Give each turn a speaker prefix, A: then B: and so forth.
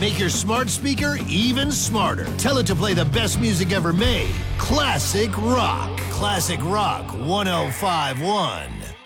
A: Make your smart speaker even smarter. Tell it to play the best music ever made. Classic Rock. Classic Rock 1051.